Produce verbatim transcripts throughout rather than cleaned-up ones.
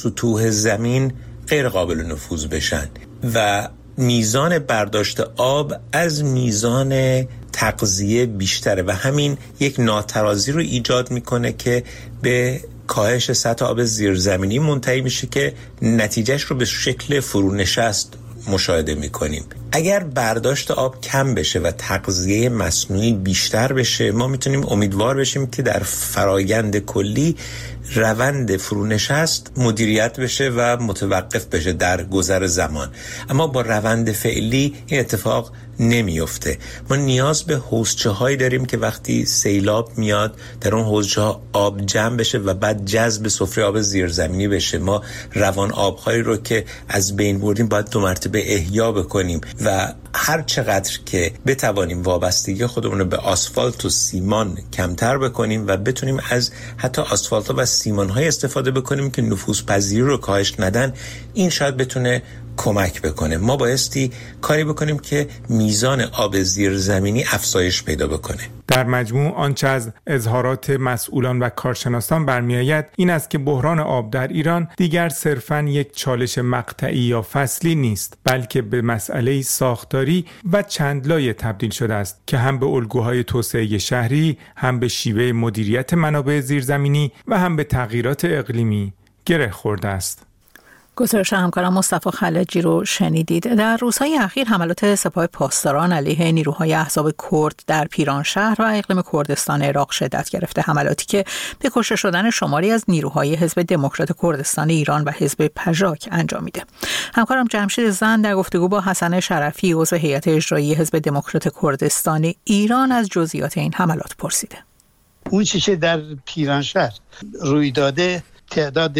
سطوح زمین غیر قابل نفوذ بشن و میزان برداشت آب از میزان تغذیه بیشتره و همین یک ناترازی رو ایجاد میکنه که به کاهش سطح آب زیرزمینی منتهی میشه که نتیجهش رو به شکل فرونشست مشاهده میکنیم. اگر برداشت آب کم بشه و تغذیه مصنوعی بیشتر بشه، ما میتونیم امیدوار بشیم که در فرایند کلی روند فرونشست مدیریت بشه و متوقف بشه در گذر زمان. اما با روند فعلی این اتفاق نمیفته. ما نیاز به حوضچه هایی داریم که وقتی سیلاب میاد در اون حوضچه ها آب جمع بشه و بعد جذب سفره آب زیرزمینی بشه. ما روان آبهایی رو که از بین بردیم باید دو مرتبه احیا بکنیم و هر چقدر که بتوانیم وابستگی خودمون رو به آسفالت و سیمان کمتر بکنیم و بتونیم از حتی آسفالت و سیمان های استفاده بکنیم که نفوذپذیری رو کاهش ندن، این شاید بتونه کمک بکنه. ما بایستی کاری بکنیم که میزان آب زیرزمینی افزایش پیدا بکنه. در مجموع آنچه از اظهارات مسئولان و کارشناسان برمیآید این است که بحران آب در ایران دیگر صرفاً یک چالش مقطعی یا فصلی نیست، بلکه به مسئله ساختاری و چند لایه تبدیل شده است که هم به الگوهای توسعه شهری، هم به شیوه مدیریت منابع زیرزمینی و هم به تغییرات اقلیمی گره خورده است. گزارش همکارم مصطفی خلجی رو شنیدید. در روزهای اخیر حملات سپاه پاسداران علیه نیروهای احزاب کرد در پیرانشهر و اقلیم کردستان عراق شدت گرفته، حملاتی که به کشته شدن شماری از نیروهای حزب دموکرات کردستان ایران و حزب پژاک انجام میده. همکارم جمشید زند در گفتگو با حسن شرفی عضو هیئت اجرایی حزب دموکرات کردستان ایران از جزئیات این حملات پرسیده. اون چیزی که در پیرانشهر روی داده، تعداد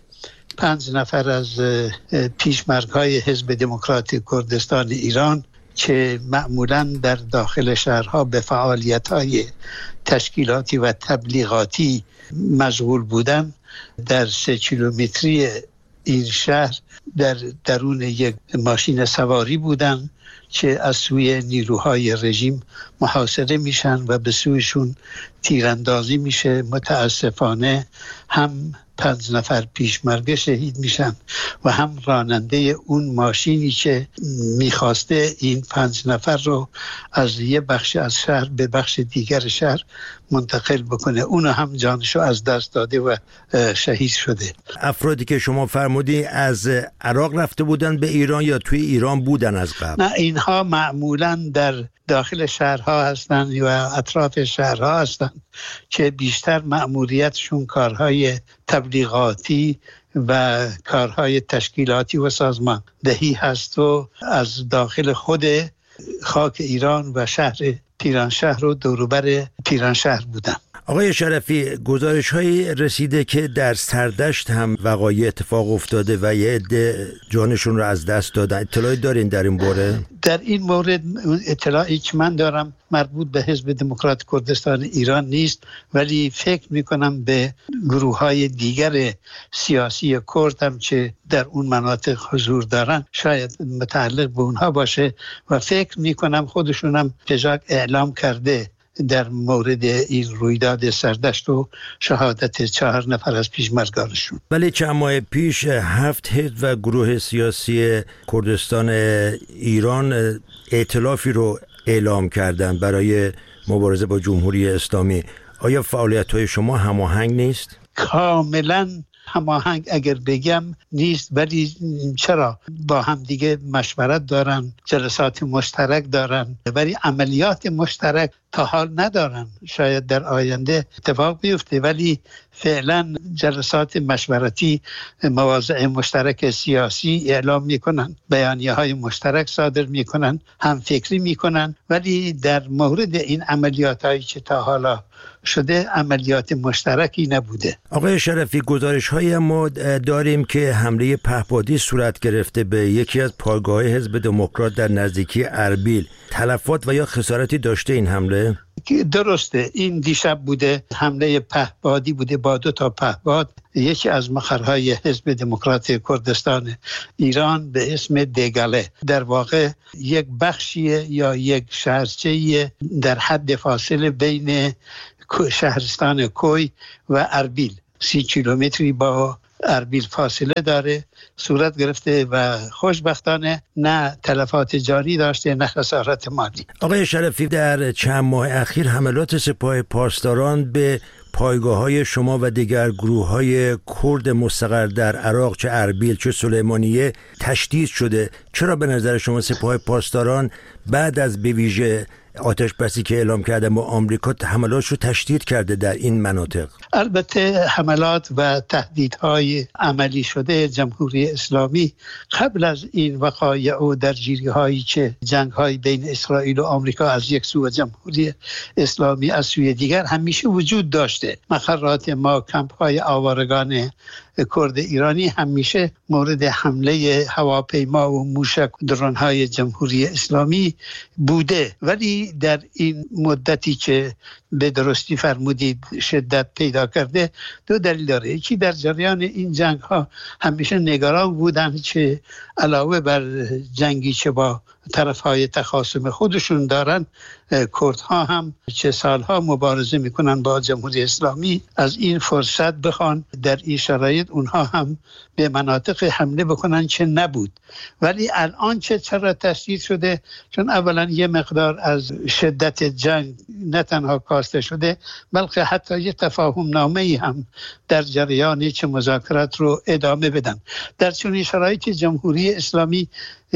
پنج نفر از پیشمرگ‌های حزب دموکرات کردستان ایران که معمولاً در داخل شهرها به فعالیت‌های تشکیلاتی و تبلیغاتی مشغول بودن، در سه کیلومتری این شهر در درون یک ماشین سواری بودن که از سوی نیروهای رژیم محاصره میشن و به سویشون تیراندازی میشه. متاسفانه هم پنج نفر پیشمرگ شهید میشن و هم راننده اون ماشینی که میخواسته این پنج نفر رو از یه بخش از شهر به بخش دیگر شهر منتقل بکنه، اونو هم جانشو از دست داده و شهید شده. افرادی که شما فرمودی از عراق رفته بودن به ایران یا توی ایران بودن از قبل؟ نه، اینها معمولاً در داخل شهرها هستن و اطراف شهرها هستن که بیشتر مأموریتشون کارهای تبلیغاتی و کارهای تشکیلاتی و سازماندهی هست و از داخل خود خاک ایران و شهر پیرانشهر و دوروبر پیرانشهر بودن. آقای شرفی، گزارش‌هایی رسیده که در سردشت هم وقایع اتفاق افتاده و یه عده جانشون رو از دست دادن. اطلاعی دارین در این باره؟ در این مورد اطلاعی که من دارم مربوط به حزب دموکرات کردستان ایران نیست، ولی فکر میکنم به گروه‌های دیگر سیاسی کرد هم که در اون مناطق حضور دارن شاید متعلق به اونها باشه و فکر میکنم خودشون هم پژاک اعلام کرده در مورد این رویداد سردشت و شهادت چهار نفر از پیشمرگانشون. ولی چند ماه پیش هفت حزب و گروه سیاسی کردستان ایران ائتلافی رو اعلام کردن برای مبارزه با جمهوری اسلامی. آیا فعالیت‌های شما هماهنگ نیست؟ کاملاً هماهنگ اگر بگم نیست، ولی چرا با هم دیگه مشورت دارن، جلسات مشترک دارن، ولی عملیات مشترک تا حال ندارن. شاید در آینده اتفاق بیفته، ولی فعلا جلسات مشورتی، مواضع مشترک سیاسی اعلام میکنن، بیانیه های مشترک صادر میکنن، هم فکری میکنن، ولی در مورد این عملیات هایی که تا حالا شده عملیات مشترکی نبوده. آقای شرفی، گزارش های ما داریم که حمله پهپادی صورت گرفته به یکی از پایگاه‌های حزب دموکرات در نزدیکی اربیل. تلفات و یا خسارتی داشته این حمله؟ درسته، این دیشب بوده، حمله پهپادی بوده با دو تا پهپاد. یکی از مقرهای حزب دموکرات کردستان ایران به اسم دگله، در واقع یک بخشی یا یک شهرچه در حد فاصله بین شهرستان کوی و اربیل، سی کیلومتری با اربیل فاصله داره صورت گرفته و خوشبختانه نه تلفات جانی داشته نه خسارت مالی. آقای شرفی، در چند ماه اخیر حملات سپاه پاسداران به پایگاه‌های شما و دیگر گروه‌های کرد مستقر در عراق چه اربیل چه سلیمانیه تشدید شده. چرا به نظر شما سپاه پاسداران بعد از به ویژه آتش بسی که اعلام کرده با آمریکا حملات رو تشدید کرده در این مناطق؟ البته حملات و تهدیدهای عملی شده جمهوری اسلامی قبل از این وقایع و درگیری هایی که جنگ های بین اسرائیل و آمریکا از یک سو و جمهوری اسلامی از سوی دیگر همیشه وجود داشته. مقرات ما، کمپ های آوارگان کرد ایرانی همیشه مورد حمله هواپیما و موشک درون های جمهوری اسلامی بوده، ولی در این مدتی که به درستی فرمودید شدت پیدا کرده دو دلیل داره. یکی در جریان این جنگ ها همیشه نگران بودن که علاوه بر جنگی که با طرف های تخاصم خودشون دارن، کردها هم چه سالها مبارزه میکنن با جمهوری اسلامی، از این فرصت بخوان در این شرایط اونها هم به مناطق حمله بکنن که نبود. ولی الان چه چرا تشدید شده؟ چون اولا یه مقدار از شدت جنگ نه تنها کاسته شده بلکه حتی یه تفاهم نامه ای هم در جریان چه مذاکرات رو ادامه بدن. در چنین شرایطی جمهوری اسلامی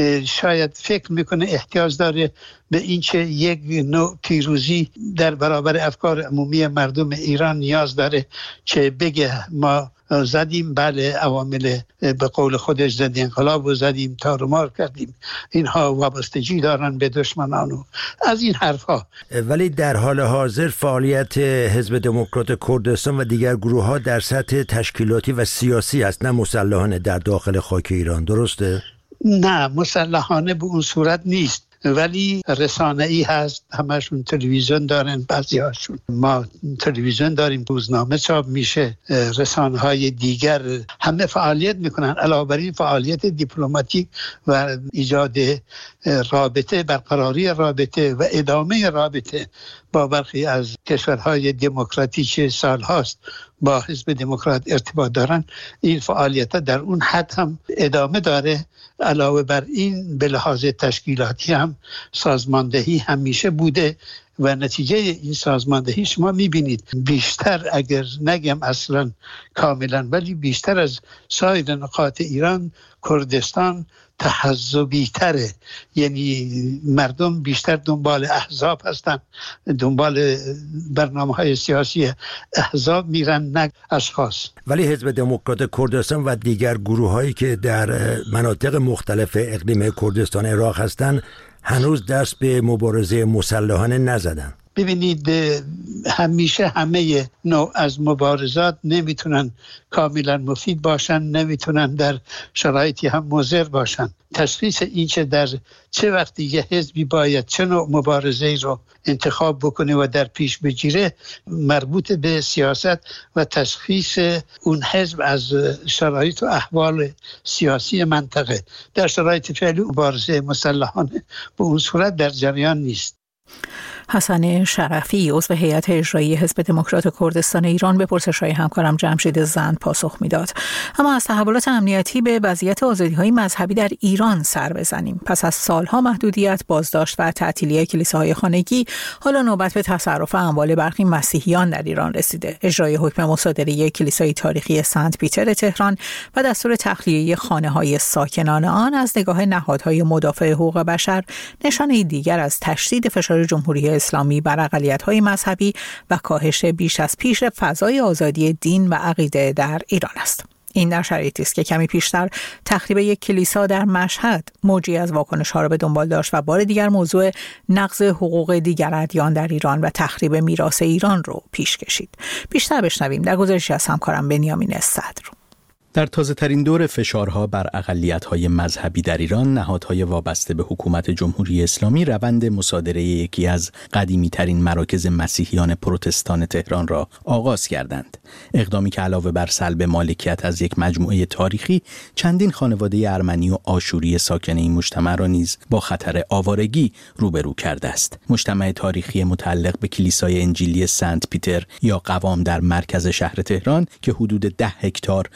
شاید فکر میکنه احتیاج داره به این که یک نوع پیروزی در برابر افکار عمومی مردم ایران نیاز داره که بگه ما زدیم، بله عوامل به قول خودش ضد انقلاب و زدیم، تار و مار کردیم، اینها وابستگی دارن به دشمنان و از این حرفها. ولی در حال حاضر فعالیت حزب دموکرات کردستان و دیگر گروه ها در سطح تشکیلاتی و سیاسی است، نه مسلحانه در داخل خاک ایران، درسته؟ نه، مسلحانه به اون صورت نیست، ولی رسانه‌ای هست، همشون تلویزیون دارن، بعضی هاشون. ما تلویزیون داریم، روزنامه چاپ میشه، رسانه‌های دیگر همه فعالیت میکنن. علاوه بر این فعالیت دیپلماتیک و ایجاد رابطه، برقراری رابطه و ادامه رابطه با برخی از کشورهای دموکراتیک سال هاست با حزب دموکرات ارتباط دارن، این فعالیت در اون حد هم ادامه داره. علاوه بر این به لحاظ تشکیلاتی هم سازماندهی همیشه بوده و نتیجه این سازماندهی شما میبینید بیشتر، اگر نگم اصلا کاملا، ولی بیشتر از سایر نقاط ایران کردستان تحزبی تره، یعنی مردم بیشتر دنبال احزاب هستن، دنبال برنامه های سیاسی احزاب میرن نه اشخاص. ولی حزب دموکرات کردستان و دیگر گروه هایی که در مناطق مختلف اقلیم کردستان عراق هستن هنوز دست به مبارزه مسلحانه نزدن. ببینید همیشه همه نوع از مبارزات نمیتونن کاملا مفید باشن، نمیتونن در شرایطی هم مضر باشن. تشخیص این که در چه وقتی یه حزبی باید چه نوع مبارزه‌ای رو انتخاب بکنه و در پیش بگیره مربوط به سیاست و تشخیص اون حزب از شرایط و احوال سیاسی منطقه. در شرایط فعلی مبارزه مسلحانه به اون صورت در جریان نیست. حسن شرفی، عضو هیئت اجرایی حزب دموکرات کردستان ایران، به پرسش‌های همکارم جمشید زند پاسخ میداد. اما از تحولات امنیتی به وضعیت آزادی‌های مذهبی در ایران سر بزنیم. پس از سالها محدودیت، بازداشت و تعطیلی کلیساهای خانگی، حالا نوبت به تصرف اموال برخی مسیحیان در ایران رسیده. اجرای حکم مصادره کلیسای تاریخی سنت پیتر تهران و دستور تخلیه خانه‌های ساکنان آن از نگاه نهادهای مدافع حقوق بشر نشانه دیگر از تشدید فشار جمهوری اسلامی بر اقلیت‌های مذهبی و کاهش بیش از پیش فضای آزادی دین و عقیده در ایران است. این در شرایطی است که کمی پیشتر تخریب یک کلیسا در مشهد موجی از واکنش‌ها را به دنبال داشت و بار دیگر موضوع نقض حقوق دیگر ادیان در ایران و تخریب میراث ایران رو پیش کشید. بیشتر بشنویم در گزارشی از همکارم بنیامین صدر. در تازه‌ترین دور فشارها بر اقلیت‌های مذهبی در ایران، نهادهای وابسته به حکومت جمهوری اسلامی روند مصادره یکی از قدیمی‌ترین مراکز مسیحیان پروتستان تهران را آغاز کردند. اقدامی که علاوه بر سلب مالکیت از یک مجموعه تاریخی، چندین خانواده ارمنی و آشوری ساکن این مجتمع را نیز با خطر آوارگی روبرو کرده است. مجتمع تاریخی متعلق به کلیسای انجیلی سنت پیتر یا قوام در مرکز شهر تهران که حدود ده هکتار وسعت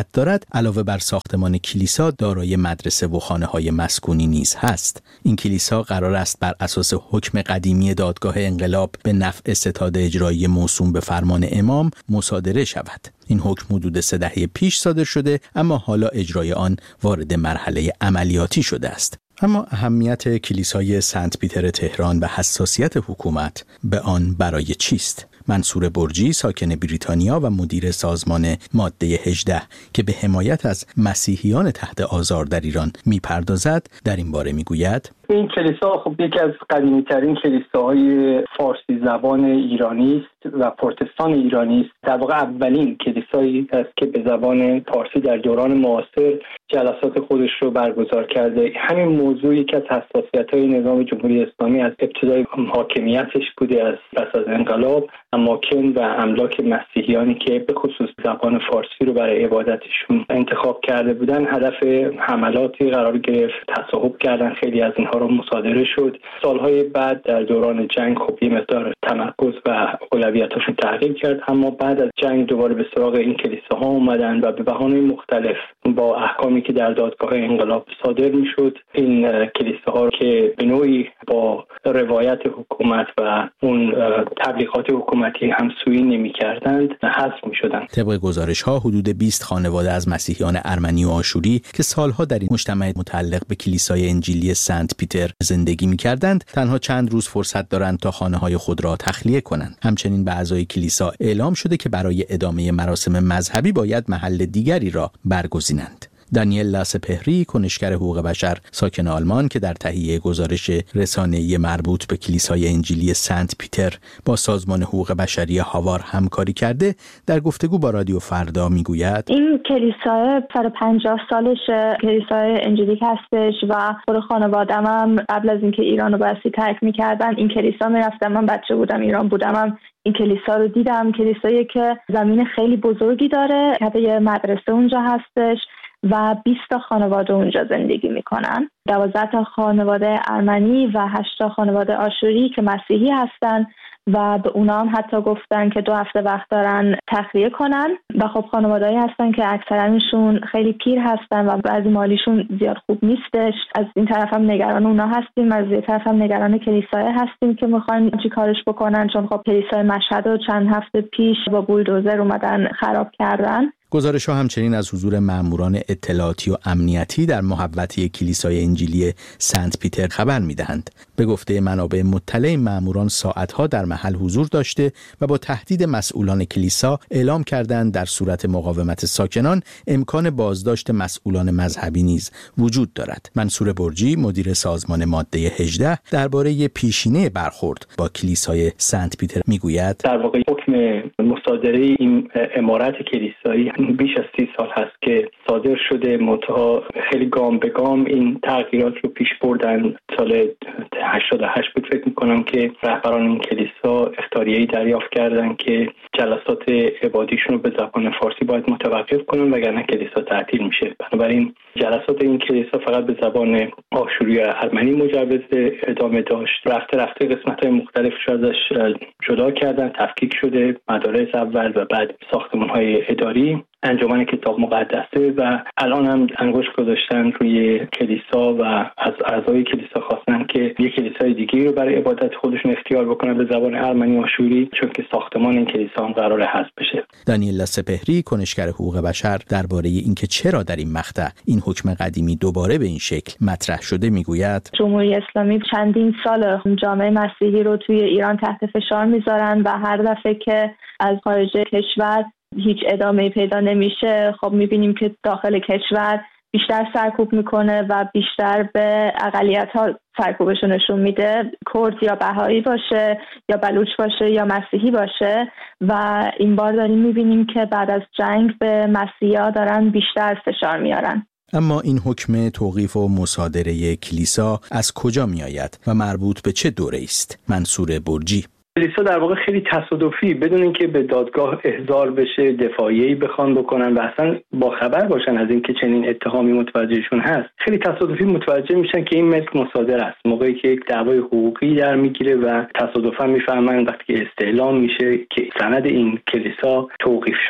وسعت دارد، علاوه بر ساختمان کلیسا دارای مدرسه و خانه‌های مسکونی نیز هست. این کلیسا قرار است بر اساس حکم قدیمی دادگاه انقلاب به نفع ستاد اجرایی موسوم به فرمان امام مصادره شود. این حکم حدود سه دهه پیش صادر شده، اما حالا اجرای آن وارد مرحله عملیاتی شده است. اما اهمیت کلیسای سنت پیتر تهران و حساسیت حکومت به آن برای چیست؟ منصور برجی، ساکن بریتانیا و مدیر سازمان ماده هجده که به حمایت از مسیحیان تحت آزار در ایران میپردازد، در این باره میگوید: این کلیسا خب یکی از قدیمی‌ترین کلیساهای فارسی زبان ایرانی است و پروتستان ایرانی است. در واقع اولین کلیسایی است که به زبان فارسی در دوران معاصر جلسات خودش رو برگزار کرده. همین موضوع یکی از حساسیت‌های نظام جمهوری اسلامی از ابتدای حاکمیتش بوده، از پس از انقلاب، اماکن و املاک مسیحیانی که به خصوص زبان فارسی رو برای عبادتشون انتخاب کرده بودن هدف حملاتی قرار گرفت. تصاحب کردن، خیلی از اینها رو مصادره شد. سالهای بعد در دوران جنگ خب یه مقدار تمرکز و اولویتاشون تغییر کرد، اما بعد از جنگ دوباره به سراغ این کلیساها اومدن و به بهانه‌های مختلف با احکامی که در دادگاه انقلاب صادر میشد این کلیساها که به نوعی با روایت حکومت و اون تبلیغات حکومتی همسویی نمی‌کردند حذف می‌شدند. طبق گزارش‌ها حدود بیست خانواده از مسیحیان ارمنی و آشوری که سالها در این مجتمع متعلق به کلیسای انجیلی سنت پیتر زندگی می‌کردند تنها چند روز فرصت دارند تا خانه‌های خود را تخلیه کنند. همچنین به اعضای کلیسا اعلام شده که برای ادامه مراسم مذهبی باید محل دیگری را برگزینند. دانیل لاسپهری، کنشگر حقوق بشر ساکن آلمان که در تهیه گزارش رسانه‌ای مربوط به کلیسای انجیلی سنت پیتر با سازمان حقوق بشری هاوار همکاری کرده، در گفتگو با رادیو فردا میگوید: این کلیسای صد و پنجاه سالش کلیسای انجیلیک هستش و خود خانواده‌م هم قبل از اینکه ایران رو بسی ترک می‌کردن این کلیسا می‌رفتم. من بچه بودم ایران بودم هم این کلیسا رو دیدم. کلیسایی که زمین خیلی بزرگی داره، یه مدرسه اونجا هستش و بیست تا خانواده اونجا زندگی میکنن. دوازده تا خانواده ارمنی و هشت تا خانواده آشوری که مسیحی هستن و به اونا هم حتی گفتن که دو هفته وقت دارن تخلیه کنن و خب خانواده‌ای هستن که اکثرانشون خیلی پیر هستن و بعضی مالیشون زیاد خوب نیستش. از این طرف هم نگران اونا هستیم، از این طرف هم نگران کلیسای هستیم که میخوان چی کارش بکنن، چون خب کلیسای مشهد رو چند هفته پیش با بولدوزر اومدن خراب کردن. گزارش‌ها همچنین از حضور ماموران اطلاعاتی و امنیتی در محوطه کلیسای انجیلی سنت پیتر خبر می‌دهند. به گفته منابع مطلع، ماموران ساعت‌ها در محل حضور داشته و با تهدید مسئولان کلیسا اعلام کردند در صورت مقاومت ساکنان امکان بازداشت مسئولان مذهبی نیز وجود دارد. منصور برجی، مدیر سازمان ماده هجده، درباره پیشینه برخورد با کلیسای سنت پیتر میگوید: در واقع حکم مصادره این عمارت کلیسایی بیش از سی سال هست که صادر شده، منتها خیلی گام به گام این تغییرات رو پیش بردن. سال هشتاد و هشت بود فکر میکنم که رهبران این کلیسا اختاریه‌ای دریافت کردن که جلسات عبادیشون رو به زبان فارسی باید متوقف کنن وگرنه کلیسا تعطیل میشه. بنابراین جلسات این کلیسا فقط به زبان آشوری و ارمنی مجوز ادامه داشت. رفته رفته قسمت‌های مختلفش ازش جدا کردن، تفکیک شده، مدارس اول و بعد ساختمان‌های اداری، انجمن کتاب مقدسه و الان هم انگشت گذاشتن روی کلیسا و از اعضای کلیسا خواستن که یک کلیسای دیگه رو برای عبادت خودشون اختیار بکنن به زبان ارمنی و آشوری، چون که ساختمان این کلیسا هم قراره حذف بشه. دانیل لاسپهری، کنشگر حقوق بشر، درباره اینکه چرا در این مقطع این حکم قدیمی دوباره به این شکل مطرح شده میگوید: جمهوری اسلامی چندین سال جامعه مسیحی رو توی ایران تحت فشار میذارن و هر دفعه که از خارج کشور هیچ ادامه پیدا نمیشه، خب میبینیم که داخل کشور بیشتر سرکوب میکنه و بیشتر به اقلیت‌ها سرکوبش نشون میده، کرد یا بهایی باشه یا بلوچ باشه یا مسیحی باشه. و این بار داریم میبینیم که بعد از جنگ به مسیحی‌ها دارن بیشتر فشار میارن. اما این حکم توقیف و مصادره کلیسا از کجا میآید و مربوط به چه دوره است؟ منصور برجی: کلیسا در واقع خیلی تصادفی، بدون اینکه به دادگاه احضار بشه، دفاعیه‌ای بخوان بکنن و اصلا با خبر باشن از اینکه چنین اتهامی متوجهشون هست، خیلی تصادفی متوجه میشن که این ملک مصادره است. موقعی که یک دعوای حقوقی در میگیره و تصادفاً میفهمن وقتی که استعلام میشه که سند این کلیسا توقیف شده است.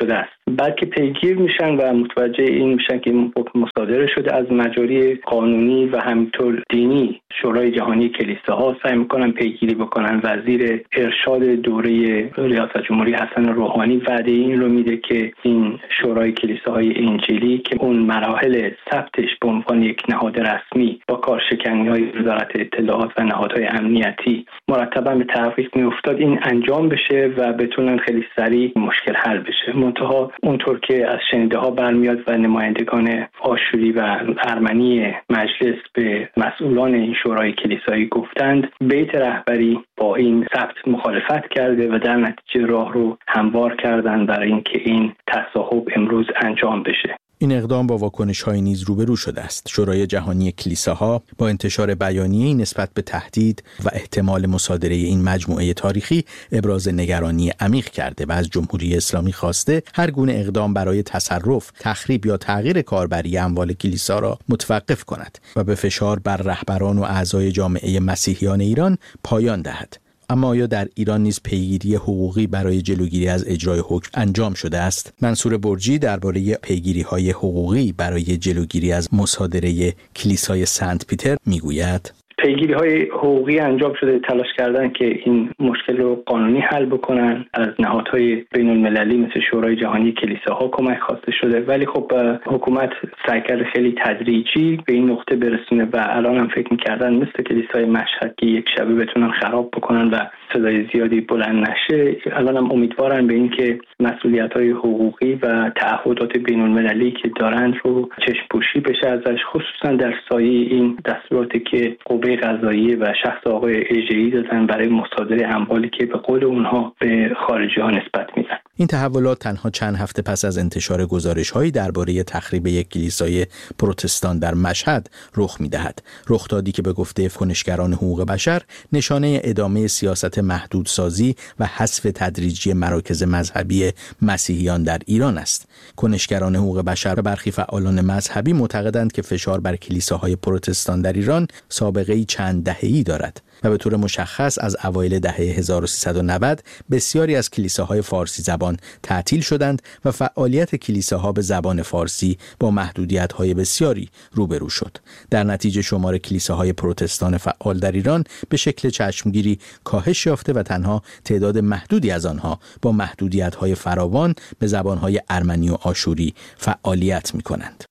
بلکه پیگیر میشن و متوجه این میشن که این حکم مصادره شده از مجاری قانونی و همینطور دینی. شورای جهانی کلیساها سعی میکنن پیگیری بکنن. وزیر ارشاد دوره ریاست جمهوری حسن روحانی وعده این رو میده که این شورای کلیساهای انجیلی که اون مراحل ثبتش به عنوان یک نهاد رسمی با کارشکنی‌های وزارت اطلاعات و نهادهای امنیتی مرتبا به تعویق میافتاد، این انجام بشه و بتونن خیلی سریع مشکل حل بشه. منتها اونطور که از شنیده ها برمیاد و نمایندگان آشوری و ارمنی مجلس به مسئولان این شورای کلیسایی گفتند، بیت رهبری با این ثبت مخالفت کرده و در نتیجه راه رو هموار کردن برای اینکه این تصاحب امروز انجام بشه. این اقدام با واکنش‌های نیز روبرو شده است. شورای جهانی کلیساها با انتشار بیانیه‌ای نسبت به تهدید و احتمال مصادره این مجموعه تاریخی ابراز نگرانی عمیق کرده و از جمهوری اسلامی خواسته هر گونه اقدام برای تصرف، تخریب یا تغییر کاربری اموال کلیسا را متوقف کند و به فشار بر رهبران و اعضای جامعه مسیحیان ایران پایان دهد. اما آیا در ایران نیز پیگیری حقوقی برای جلوگیری از اجرای حکم انجام شده است؟ منصور برجی درباره پیگیری‌های حقوقی برای جلوگیری از مصادره کلیسای سنت پیتر میگوید: پیگیری های حقوقی انجام شده، تلاش کردن که این مشکل رو قانونی حل بکنن. از نهادهای بین المللی مثل شورای جهانی کلیساها کمک خواسته شده، ولی خب حکومت سعی کرده خیلی تدریجی به این نقطه برسونه و الان هم فکر می‌کردن مثل کلیسای مشهد که یک شبه بتونن خراب بکنن و صدای زیادی بلند نشه. الان هم امیدوارن به این که مسئولیت‌های حقوقی و تعهدات بین المللی که دارند رو چشم پوشی بشه ازش، خصوصا در سایه این دستوراتی که قوه قضاییه و شخص آقای اژه‌ای دادن برای مصادره اموالی که به قول اونها به خارجی‌ها نسبت میدن. این تحولات تنها چند هفته پس از انتشار گزارش‌هایی درباره تخریب یک کلیسای پروتستان در مشهد رخ می‌دهد. رخدادی که به گفته کنشگران حقوق بشر نشانه ادامه سیاست محدودسازی و حذف تدریجی مراکز مذهبی مسیحیان در ایران است. کنشگران حقوق بشر و برخی فعالان مذهبی معتقدند که فشار بر کلیساهای پروتستان در ایران سابقه‌ای چند دهه‌ای دارد و به طور مشخص از اوایل دهه هزار و سیصد و نود بسیاری از کلیساهای فارسی زبان تعطیل شدند و فعالیت کلیساها به زبان فارسی با محدودیت‌های بسیاری روبرو شد. در نتیجه شمار کلیساهای پروتستان فعال در ایران به شکل چشمگیری کاهش یافته و تنها تعداد محدودی از آنها با محدودیت‌های فراوان به زبان‌های ارمنی و آشوری فعالیت می‌کنند.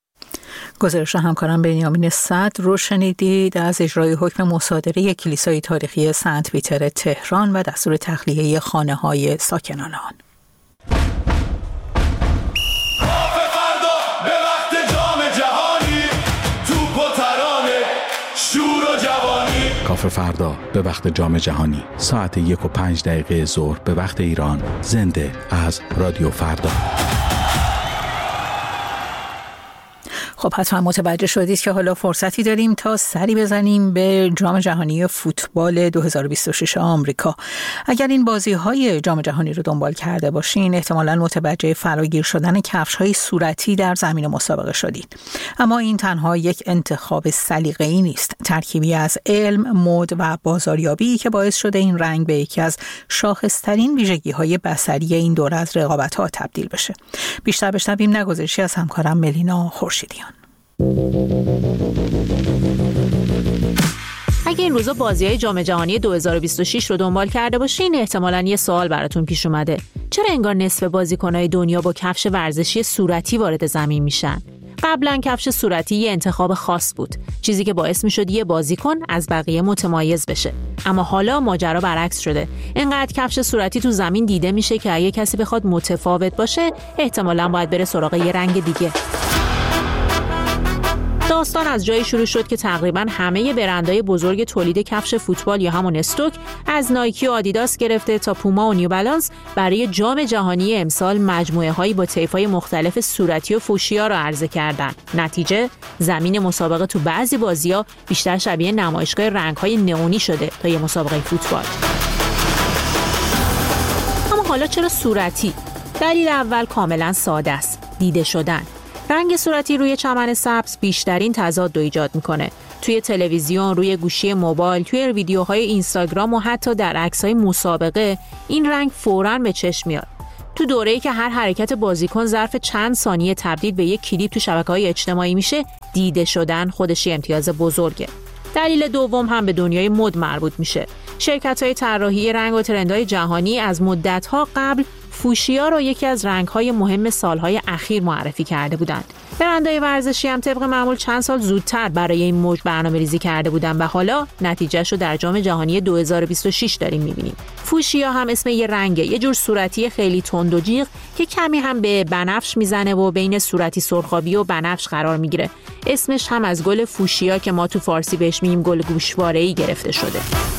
گزارش همکارم بنیامین صدر رو شنیدید از اجرای حکم مصادره کلیسای تاریخی سنت پیتر تهران و دستور تخلیه خانه‌های ساکنان آن. کافه فردا به وقت جام جهانی ساعت یک و پنج دقیقه ظهر به وقت ایران، زنده از رادیو فردا. خب حتما متوجه شدید که حالا فرصتی داریم تا سری بزنیم به جام جهانی فوتبال دو هزار و بیست و شش آمریکا. اگر این بازی‌های جام جهانی رو دنبال کرده باشین احتمالاً متوجه فراگیر شدن کفش‌های صورتی در زمین مسابقه شدید. اما این تنها یک انتخاب سلیقه‌ای نیست، ترکیبی از علم، مد و بازاریابی که باعث شده این رنگ به یکی از شاخص‌ترین ویژگی‌های بصری این دوره از رقابت‌ها تبدیل بشه. بیشتر بشنویم نگذشتی از همکارم ملینا خورشیدیان. اگه این روزا بازی‌های جام جهانی دو هزار و بیست و شش رو دنبال کرده باشین احتمالاً یه سوال براتون پیش اومده: چرا انگار نصف بازیکن‌های دنیا با کفش ورزشی صورتی وارد زمین میشن؟ قبلا کفش صورتی یه انتخاب خاص بود، چیزی که باعث میشد یه بازیکن از بقیه متمایز بشه. اما حالا ماجرا برعکس شده. اینقدر کفش صورتی تو زمین دیده میشه که اگه کسی بخواد متفاوت باشه احتمالاً باید بره سراغ یه رنگ دیگه. داستان از جایی شروع شد که تقریباً همه برندهای بزرگ تولید کفش فوتبال یا همون استوک، از نایکی و آدیداس گرفته تا پوما و نیو بالانس، برای جام جهانی امسال مجموعه هایی با طیف‌های مختلف صورتی و فوشیا را عرضه کردند. نتیجه زمین مسابقه تو بعضی بازی‌ها بیشتر شبیه نمایشگاه رنگ‌های نئونی شده تا یه مسابقه فوتبال. اما حالا چرا صورتی؟ دلیل اول کاملاً ساده است: دیده شدن. رنگ صورتی روی چمن سبز بیشترین تضاد رو ایجاد میکنه. توی تلویزیون، روی گوشی موبایل، توی ویدیوهای اینستاگرام و حتی در عکس‌های مسابقه این رنگ فوراً به چشم میاد. تو دوره‌ای که هر حرکت بازیکن ظرف چند ثانیه تبدیل به یک کلیپ تو شبکه‌های اجتماعی میشه، دیده شدن خودش امتیاز بزرگه. دلیل دوم هم به دنیای مد مربوط میشه. شرکت‌های طراحی رنگ و ترندهای جهانی از مدت‌ها قبل فوشیا رو یکی از رنگ‌های مهم سال‌های اخیر معرفی کرده بودند. برندهای ورزشی هم طبق معمول چند سال زودتر برای این موج برنامه‌ریزی کرده بودند و حالا نتیجهش رو در جام جهانی دو هزار و بیست و شش داریم می‌بینیم. فوشیا هم اسم یه رنگه، یه جور صورتی خیلی تند و جیغ که کمی هم به بنفش میزنه و بین صورتی سرخابی و بنفش قرار میگیره. اسمش هم از گل فوشیا که ما تو فارسی بهش میگیم گل گوشواره‌ای گرفته شده.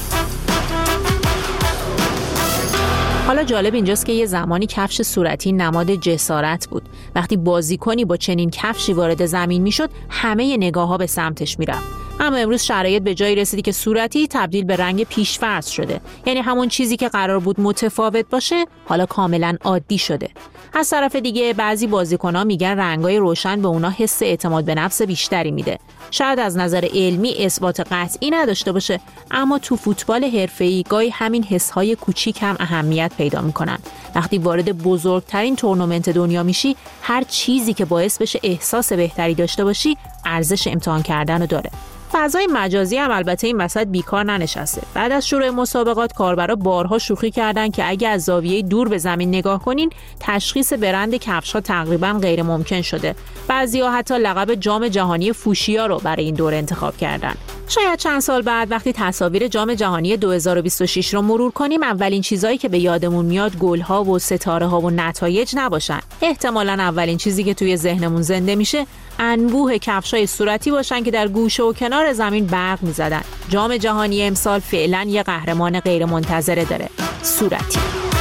حالا جالب اینجاست که یه زمانی کفش صورتی نماد جسارت بود. وقتی بازیکنی با چنین کفشی وارد زمین میشد، همه نگاه‌ها به سمتش میرفت. اما امروز شرایط به جایی رسیدی که صورتی تبدیل به رنگ پیش‌فرض شده. یعنی همون چیزی که قرار بود متفاوت باشه، حالا کاملاً عادی شده. از طرف دیگه بعضی بازیکن‌ها میگن رنگ‌های روشن به اونا حس اعتماد به نفس بیشتری میده. شاید از نظر علمی اثبات قطعی نداشته باشه، اما تو فوتبال حرفه‌ای گاهی همین حس‌های کوچیک هم اهمیت پیدا می‌کنن. وقتی وارد بزرگترین تورنمنت دنیا میشی، هر چیزی که باعث بشه احساس بهتری داشته باشی، ارزش امتحان کردن رو داره. فضای مجازی هم البته این وسط بیکار ننشسته. بعد از شروع مسابقات کاربرا بارها شوخی کردن که اگه از زاویه دور به زمین نگاه کنین، تشخیص برند کفش‌ها تقریباً غیر ممکن شده. بعضی‌ها حتی لقب جام جهانی فوشیا رو برای این دوره انتخاب کردن. شاید چند سال بعد وقتی تصاویر جام جهانی دو هزار و بیست و شش رو مرور کنیم، اولین چیزایی که به یادمون میاد گل‌ها و ستاره‌ها و نتایج نباشن. احتمالاً اولین چیزی که توی ذهنمون زنده میشه انبوه کفشای صورتی باشن که در گوشه و کنار زمین برق می‌زدن. جام جهانی امسال فعلاً یه قهرمان غیر منتظره داره، صورتی.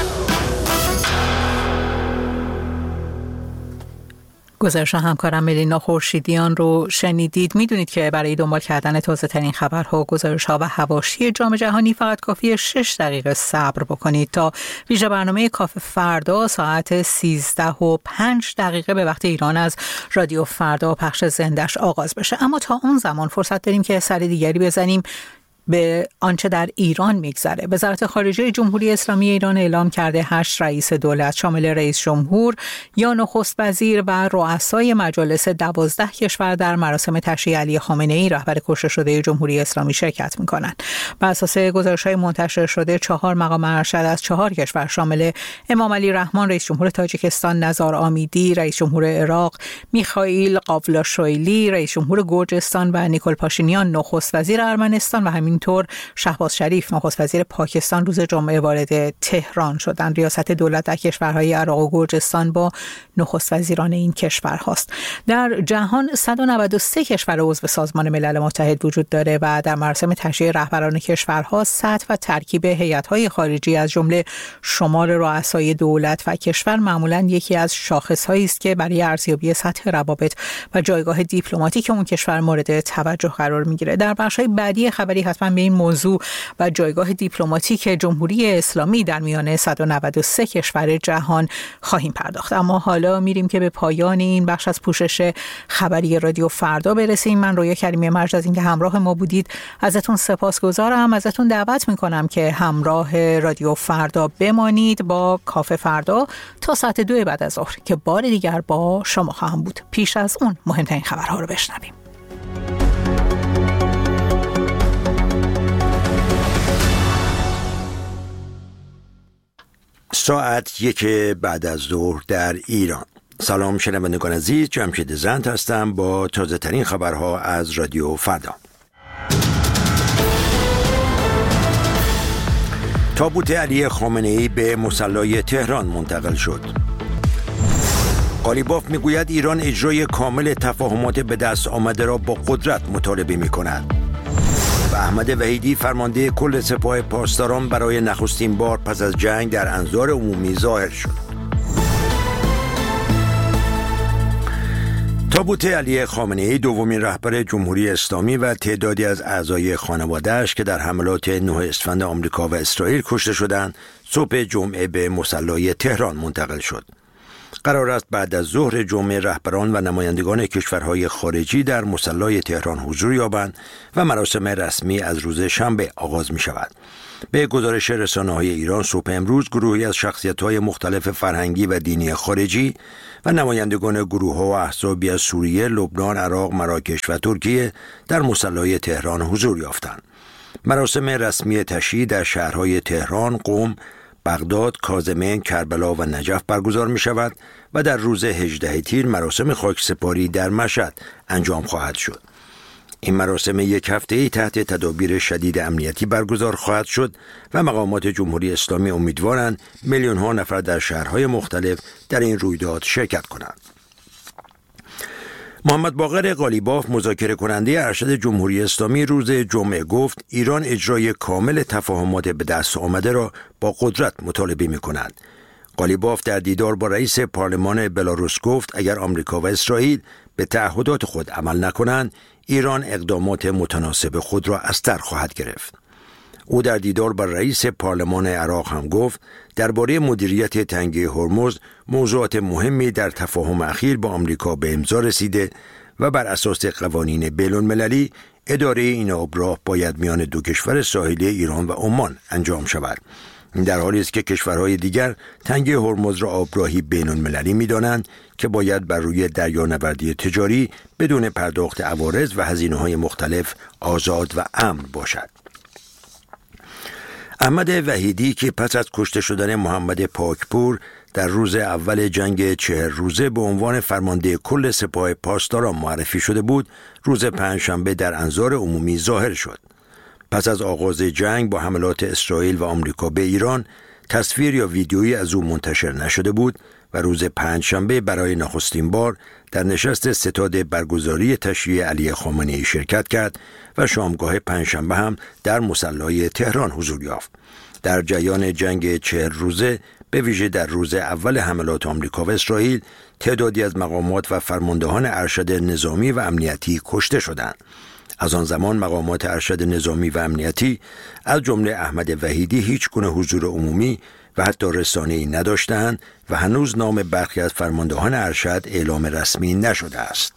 گزارش همکارم ملینا خورشیدیان رو شنیدید. میدونید که برای دنبال کردن تازه ترین خبرها، گزارش‌ها و حواشی جام جهانی فقط کافیه شش دقیقه صبر بکنید تا ویژه برنامه کافه فردا ساعت سیزده و پنج دقیقه به وقت ایران از رادیو فردا پخش زنده‌اش آغاز بشه. اما تا اون زمان فرصت داریم که سر دیگری بزنیم به آنچه در ایران میگذره. وزارت خارجه جمهوری اسلامی ایران اعلام کرده هشت رئیس دولت شامل رئیس جمهور یا نخست وزیر و رؤسای مجالس دوازده کشور در مراسم تشییع علی خامنه‌ای رهبر کشته شده جمهوری اسلامی شرکت میکنند. بر اساس گزارش‌های منتشر شده، چهار مقام ارشد از چهار کشور شامل امام علی رحمان رئیس جمهور تاجیکستان، نزار آمیدی رئیس جمهور عراق، میخائیل قاولاشویلی رئیس جمهور گرجستان و نیکول پاشینیان نخست وزیر ارمنستان و همین اینطور شهباز شریف نخست وزیر پاکستان روز جمعه وارد تهران شدند. ریاست دولت در کشورهای عراق و گرجستان با نخست وزیران این کشورهاست. در جهان صد و نود و سه کشور عضو سازمان ملل متحد وجود داره و در مراسم تشییع رهبران کشورها سطح و ترکیب هیئت‌های خارجی از جمله شمار رؤسای دولت و کشور معمولاً یکی از شاخص‌هایی است که برای ارزیابی سطح روابط و جایگاه دیپلماتیک اون کشور مورد توجه قرار می‌گیره. در بخش‌های بعدی خبری حتما به این موضوع و جایگاه دیپلماتیک جمهوری اسلامی در میان صد و نود و سه کشور جهان خواهیم پرداخت. اما حالا میریم که به پایان این بخش از پوشش خبری رادیو فردا برسیم. من رویا کریمی مرج از اینکه همراه ما بودید ازتون سپاسگزارم. ازتون دعوت میکنم که همراه رادیو فردا بمانید با کافه فردا تا ساعت دو بعد از ظهر که بار دیگر با شما خواهم بود. پیش از اون مهمترین خبرها رو بشنویم. ساعت یک بعد از ظهر در ایران. سلام شنوندگان عزیز، جمشید زند هستم با تازه ترین خبرها از رادیو فردا. تابوت علی خامنه‌ای به مصلی تهران منتقل شد. قالیباف میگوید ایران اجرای کامل تفاهمات به دست آمده را با قدرت مطالبه می‌کند. و احمد وحیدی فرمانده کل سپاه پاسداران برای نخستین بار پس از جنگ در انظار عمومی ظاهر شد. تابوت علی خامنه‌ای دومین رهبر جمهوری اسلامی و تعدادی از اعضای خانواده‌اش که در حملات نه اسفند آمریکا و اسرائیل کشته شدند، صبح جمعه به مصلی تهران منتقل شد. قرار است بعد از ظهر جمعه رهبران و نمایندگان کشورهای خارجی در مصلی تهران حضور یابند و مراسم رسمی از روز شنبه آغاز می شود. به گزارش رسانه‌های ایران صبح امروز گروهی از شخصیت‌های مختلف فرهنگی و دینی خارجی و نمایندگان گروه‌ها و احزابی از سوریه، لبنان، عراق، مراکش و ترکیه در مصلی تهران حضور یافتند. مراسم رسمی تشییع در شهرهای تهران، قم، بغداد، کاظمین، کربلا و نجف برگزار می شود و در روز هجدهم تیر مراسم خاکسپاری در مشهد انجام خواهد شد. این مراسم یک هفته‌ای تحت تدابیر شدید امنیتی برگزار خواهد شد و مقامات جمهوری اسلامی امیدوارند میلیون ها نفر در شهرهای مختلف در این رویداد شرکت کنند. محمد باقر قالیباف مذاکره کننده ارشد جمهوری اسلامی روز جمعه گفت ایران اجرای کامل تفاهمات به دست آمده را با قدرت مطالبه می کند. قالیباف در دیدار با رئیس پارلمان بلاروس گفت اگر آمریکا و اسرائیل به تعهدات خود عمل نکنند ایران اقدامات متناسب خود را از سر خواهد گرفت. او در دیدار با رئیس پارلمان عراق هم گفت درباره مدیریت تنگه هرمز موضوعات مهمی در تفاهم اخیر با آمریکا به امضا رسیده و بر اساس قوانین بین‌المللی اداره این آبراه باید میان دو کشور ساحلی ایران و عمان انجام شود. این در حالی است که کشورهای دیگر تنگه هرمز را آبراهی بین‌المللی می‌دانند که باید بر روی دریانوردی تجاری بدون پرداخت عوارض و هزینه‌های مختلف آزاد و امن باشد. احمد وحیدی که پس از کشته شدن محمد پاکپور در روز اول جنگ چهل روزه به عنوان فرمانده کل سپاه پاسداران معرفی شده بود، روز پنجشنبه در انظار عمومی ظاهر شد. پس از آغاز جنگ با حملات اسرائیل و آمریکا به ایران، تصویر یا ویدیویی از او منتشر نشده بود و روز پنجشنبه برای نخستین بار در نشست ستاد برگزاری تشییع علی خامنه‌ای شرکت کرد و شامگاه پنجشنبه هم در مصلی تهران حضور یافت. در جریان جنگ چهل روزه به ویژه در روز اول حملات آمریکا و اسرائیل تعدادی از مقامات و فرماندهان ارشد نظامی و امنیتی کشته شدند. از آن زمان مقامات ارشد نظامی و امنیتی از جمله احمد وحیدی هیچ گونه حضور عمومی و حتی رسانه‌ای نداشتند و هنوز نام برخی از فرماندهان ارشد اعلام رسمی نشده است.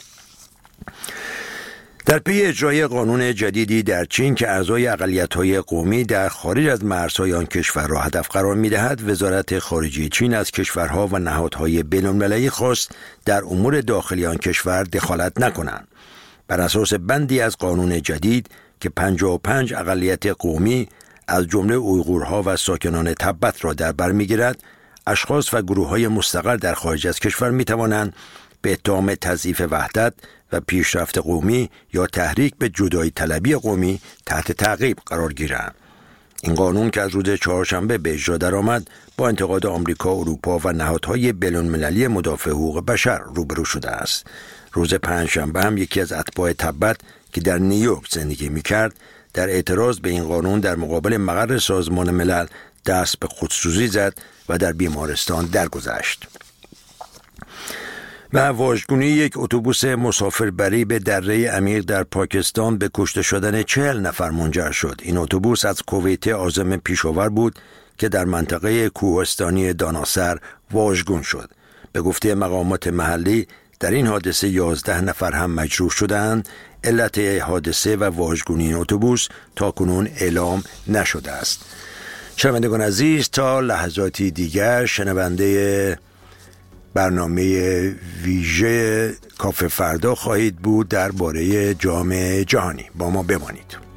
در پی اجرای قانون جدیدی در چین که اعضای اقلیت‌های قومی در خارج از مرزهای آن کشور را هدف قرار می‌دهد، وزارت خارجه چین از کشورها و نهادهای بین‌المللی خواست در امور داخلی آن کشور دخالت نکنند. بر اساس بندی از قانون جدید که پنجاه و پنج اقلیت قومی از جمله اویغورها و ساکنان تبت را در بر می‌گیرد، اشخاص و گروه‌های مستقر در خارج از کشور می‌توانند به اتهام تضعیف وحدت و پیشرفت قومی یا تحریک به جدایی طلبی قومی تحت تعقیب قرار گیرند. این قانون که از روز چهارشنبه به اجرا درآمد با انتقاد آمریکا، اروپا و نهادهای بین‌المللی مدافع حقوق بشر روبرو شده است. روز پنجشنبه هم یکی از اتباع تبت که در نیویورک زندگی می‌کرد در اعتراض به این قانون در مقابل مقر سازمان ملل دست به خودسوزی زد و در بیمارستان درگذشت. و واژگونی یک اتوبوس مسافربری به دره عمیق در پاکستان به کشته شدن چهل نفر منجر شد. این اتوبوس از کویت عازم پیشاور بود که در منطقه کوهستانی داناسر واژگون شد. به گفته مقامات محلی در این حادثه یازده نفر هم مجروح شدند. علت حادثه و واژگونی این اتوبوس تاکنون اعلام نشده است. شنوندگان عزیز، تا لحظاتی دیگر شنونده برنامه ویژه کافه فردا خواهید بود درباره جام جهانی. با ما بمانید.